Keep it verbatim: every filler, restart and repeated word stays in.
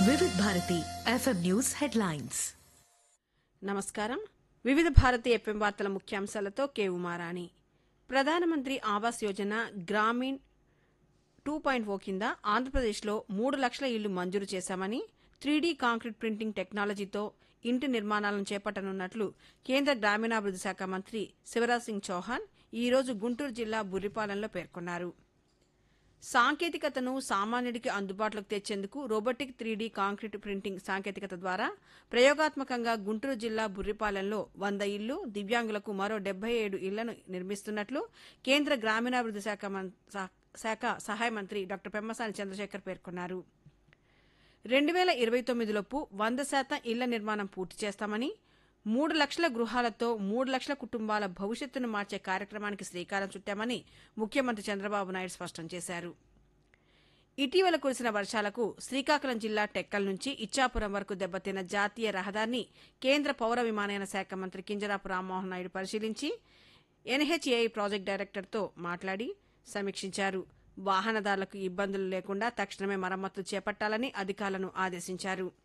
Vividh Bharati FM news headlines. నమస్కారం. వివిధ Bharati FM వార్తల ముఖ్యాంశాలతో కే ఉమారాణి. ప్రధానమంత్రి ఆవాస్ యోజన గ్రామీణ్ టూ పాయింట్ ఓ కింద ఆంధ్రప్రదేశ్లో మూడు లక్షల ఇళ్లు మంజూరు చేశామని, త్రీడీ కాంక్రీట్ ప్రింటింగ్ టెక్నాలజీతో ఇంటి నిర్మాణాలను చేపట్టనున్నట్లు కేంద్ర గ్రామీణాభివృద్ధి శాఖ మంత్రి శివరాజ్ సింగ్ చౌహాన్ ఈరోజు గుంటూరు జిల్లా బుర్రిపాలెంలో పేర్కొన్నారు. సాంకేతికతను సామాన్యుడికి అందుబాటులోకి తెచ్చేందుకు రోబోటిక్ త్రీడీ కాంక్రీట్ ప్రింటింగ్ సాంకేతికత ద్వారా ప్రయోగాత్మకంగా గుంటూరు జిల్లా బుర్రిపాలెంలో వంద ఇళ్లు, దివ్యాంగులకు మరో డెబ్బై ఏడు ఇళ్లను నిర్మిస్తున్నట్లు కేంద్ర గ్రామీణాభివృద్ధి శాఖ శాఖ సహాయ మంత్రి డాక్టర్ పెమ్మసాని చంద్రశేఖర్ పేర్కొన్నారు. రెండు వేల ఇరవై తొమ్మిదిలోపు వంద శాతం ఇళ్ల నిర్మాణం పూర్తి చేస్తామని, మూడు లక్షల గృహాలతో మూడు లక్షల కుటుంబాల భవిష్యత్తును మార్చే కార్యక్రమానికి శ్రీకారం చుట్టామని ముఖ్యమంత్రి చంద్రబాబు నాయుడు స్పష్టం చేశారు. ఇటీవల కురిసిన వర్షాలకు శ్రీకాకుళం జిల్లా టెక్కల్ నుంచి ఇచ్చాపురం వరకు దెబ్బతిన్న జాతీయ రహదారిని కేంద్ర పౌర విమానయాన శాఖ మంత్రి కింజరాపు రామ్మోహన్ నాయుడు పరిశీలించి ఎన్హెచ్ఏఐ ప్రాజెక్టు డైరెక్టర్తో మాట్లాడి సమీక్షించారు. వాహనదారులకు ఇబ్బందులు లేకుండా తక్షణమే మరమ్మతులు చేపట్టాలని అధికారులను ఆదేశించారు.